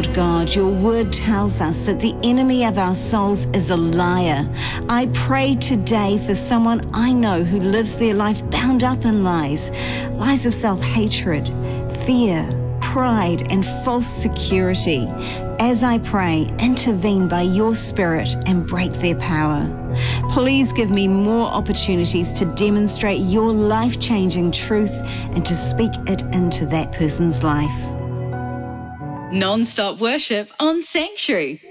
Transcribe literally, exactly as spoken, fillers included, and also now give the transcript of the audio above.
Lord God, your word tells us that the enemy of our souls is a liar. I pray today for someone I know who lives their life bound up in lies, lies of self-hatred, fear, pride, and false security. As I pray, intervene by your Spirit and break their power. Please give me more opportunities to demonstrate your life-changing truth and to speak it into that person's life. Non-stop worship on Sanctuary.